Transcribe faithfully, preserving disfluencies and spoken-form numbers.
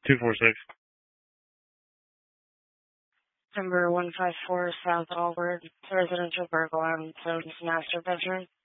two four six. Number one five four South Albert, residential burglar, so master bedroom.